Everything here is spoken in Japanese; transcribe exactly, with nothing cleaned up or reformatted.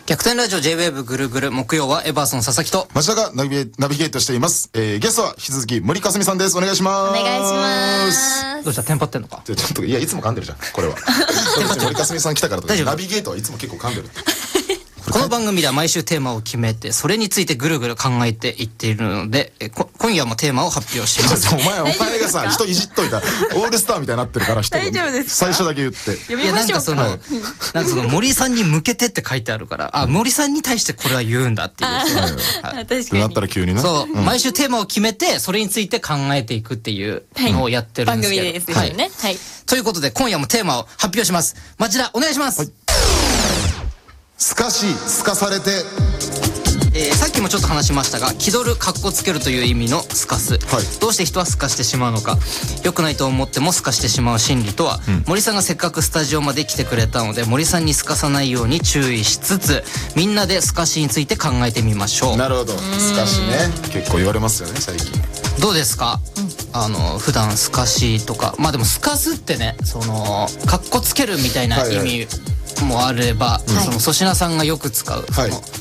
逆転ラジオ J-ウェーブ ぐるぐる、木曜はエバーソン佐々木と町田がナビゲナビゲートしています。えー、ゲストは引き続き森かすみさんです。お願いします。 お願いします。 どうした、テンパってんのか。 ちょっといやいつも噛んでるじゃんこれは。森かすみさん来たからとかナビゲートはいつも結構噛んでるって。 この番組では毎週テーマを決めて、それについてぐるぐる考えていっているので、えこ今夜もテーマを発表します。 お前お前がさ人いじっといたオールスターみたいになってるから人大丈夫ですか。 最初だけ言って読みましょうか。 いやなんかそのなんかその森さんに向けてって書いてあるから、あ、森さんに対してこれは言うんだっていう。 あはい確かに。 なったら急にね。 そう、うん、毎週テーマを決めてそれについて考えていくっていうのをやってるんですけど、 番組ですよね。はい。 ということで今夜もテーマを発表します。町田お願いします。はい、 すかしすかされて、 えー、さっきもちょっと話しましたが、気取る、かっこつけるという意味のすかす、はい、どうして人はすかしてしまうのか、良くないと思ってもすかしてしまう心理とは、うん、森さんがせっかくスタジオまで来てくれたので森さんにすかさないように注意しつつ、みんなですかしについて考えてみましょう。 なるほど、すかしね、結構言われますよね最近。どうですか、うん、あの普段すかしとか、まあでもすかすってね、そのかっこつけるみたいな意味、はいはいもあれば、うん、その粗品さんがよく使う、はい、その